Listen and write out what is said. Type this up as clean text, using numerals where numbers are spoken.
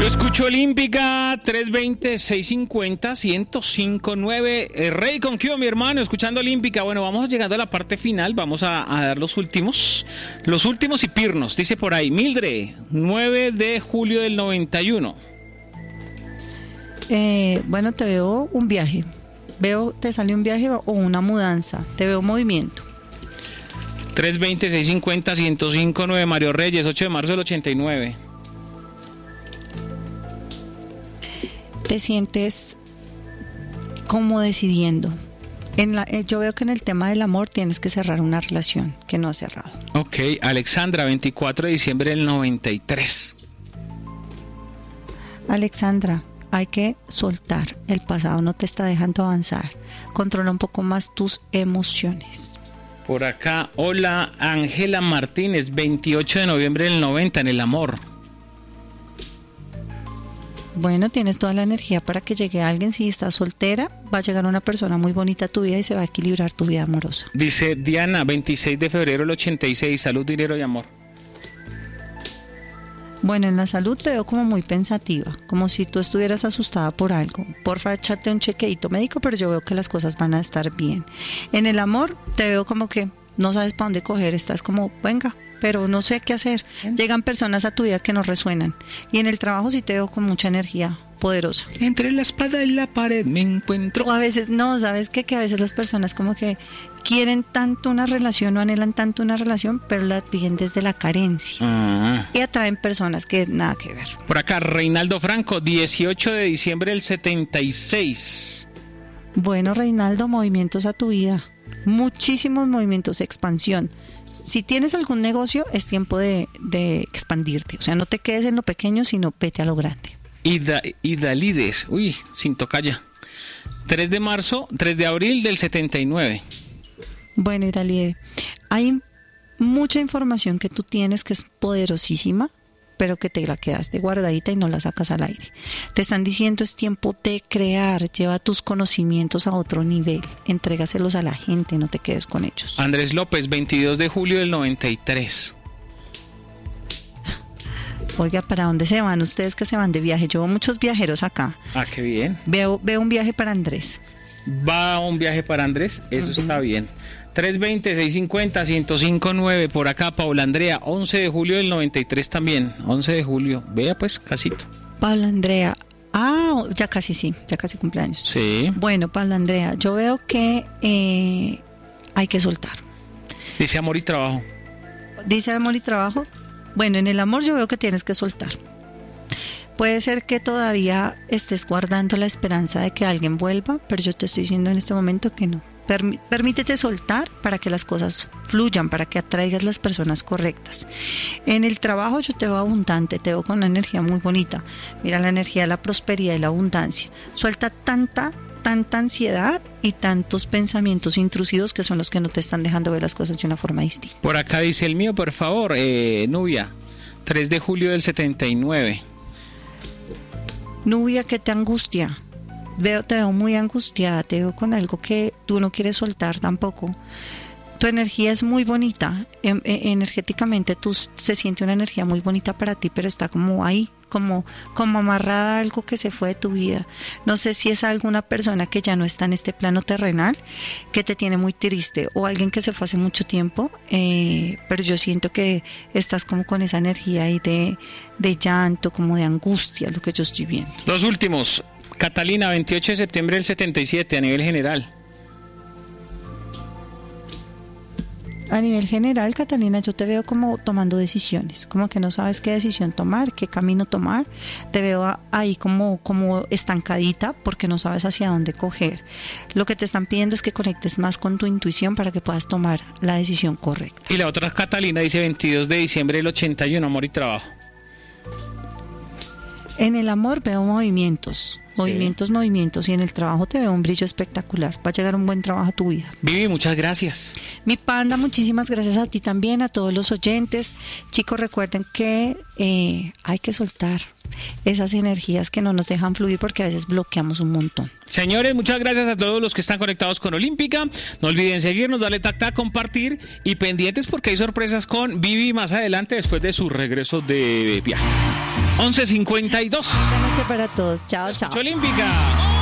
Escucho Olímpica 320-650-1059. Rey con Kio, mi hermano, escuchando Olímpica. Bueno, vamos llegando a la parte final. Vamos a dar los últimos y pirnos. Dice por ahí, Mildred, 9 de julio del 91. Bueno, te veo un viaje. Te sale un viaje o una mudanza. Te veo movimiento. 320-650-1059. Mario Reyes, 8 de marzo del 89. Te sientes como decidiendo. Yo veo que en el tema del amor tienes que cerrar una relación que no has cerrado. Ok, Alexandra, 24 de diciembre del 93. Alexandra, hay que soltar. El pasado no te está dejando avanzar. Controla un poco más tus emociones. Por acá, hola, Ángela Martínez, 28 de noviembre del 90, en el amor. Bueno, tienes toda la energía para que llegue alguien. Si estás soltera, va a llegar una persona muy bonita a tu vida y se va a equilibrar tu vida amorosa. Dice Diana, 26 de febrero del 86, salud, dinero y amor. Bueno, en la salud te veo como muy pensativa, como si tú estuvieras asustada por algo. Porfa, échate un chequeito médico, pero yo veo que las cosas van a estar bien. En el amor te veo como que no sabes para dónde coger, estás como, venga, pero no sé qué hacer. Llegan personas a tu vida que no resuenan. Y en el trabajo sí te veo con mucha energía poderosa. Entre la espada y la pared me encuentro. O a veces, no, ¿sabes qué? Que a veces las personas como que quieren tanto una relación o anhelan tanto una relación, pero la piden desde la carencia. Y atraen personas que nada que ver. Por acá, Reinaldo Franco, 18 de diciembre del 76. Bueno, Reinaldo, movimientos a tu vida. Muchísimos movimientos, expansión. Si tienes algún negocio, es tiempo de expandirte. O sea, no te quedes en lo pequeño, sino vete a lo grande. Idalides, sin tocaya. 3 de abril del 79. Bueno, Idalide, hay mucha información que tú tienes que es poderosísima, pero que te la quedaste guardadita y no la sacas al aire. Te están diciendo es tiempo de crear, lleva tus conocimientos a otro nivel, entrégaselos a la gente, no te quedes con ellos. Andrés López, 22 de julio del 93. Oiga, ¿para dónde se van ustedes que se van de viaje? Yo veo muchos viajeros acá. Ah, qué bien. Veo un viaje para Andrés. Va un viaje para Andrés, eso está bien. 320-650-1059 por acá, Paula Andrea, 11 de julio del 93 también, 11 de julio, vea pues, casito. Paula Andrea, ya casi cumpleaños. Sí. Bueno, Paula Andrea, yo veo que hay que soltar. Dice amor y trabajo. Dice amor y trabajo. Bueno, en el amor yo veo que tienes que soltar. Puede ser que todavía estés guardando la esperanza de que alguien vuelva, pero yo te estoy diciendo en este momento que no. Permítete soltar para que las cosas fluyan, para que atraigas las personas correctas. En el trabajo yo te veo abundante, te veo con una energía muy bonita. Mira la energía de la prosperidad y la abundancia. Suelta tanta ansiedad y tantos pensamientos intrusivos que son los que no te están dejando ver las cosas de una forma distinta. Por acá dice el mío, por favor, Nubia, 3 de julio del 79. Nubia, ¿qué te angustia? Te veo muy angustiada, te veo con algo que tú no quieres soltar tampoco. Tu energía es muy bonita, energéticamente se siente una energía muy bonita para ti, pero está como ahí, como amarrada a algo que se fue de tu vida. No sé si es alguna persona que ya no está en este plano terrenal, que te tiene muy triste, o alguien que se fue hace mucho tiempo, pero yo siento que estás como con esa energía ahí de llanto, como de angustia, es lo que yo estoy viendo. Los últimos. Catalina, 28 de septiembre del 77, a nivel general. A nivel general, Catalina, yo te veo como tomando decisiones, como que no sabes qué decisión tomar, qué camino tomar. Te veo ahí como estancadita porque no sabes hacia dónde coger. Lo que te están pidiendo es que conectes más con tu intuición para que puedas tomar la decisión correcta. Y la otra Catalina dice 22 de diciembre del 81, amor y trabajo. En el amor veo movimientos, y en el trabajo te veo un brillo espectacular. Va a llegar un buen trabajo a tu vida. Vivi, muchas gracias. Mi panda, muchísimas gracias a ti también, a todos los oyentes. Chicos, recuerden que hay que soltar. esas energías que no nos dejan fluir porque a veces bloqueamos un montón. Señores, muchas gracias a todos los que están conectados con Olímpica. No olviden seguirnos, darle tac, compartir y pendientes porque hay sorpresas con Vivi más adelante después de su regreso de viaje. 11:52. Buenas noches para todos. Chao, chao. Olímpica.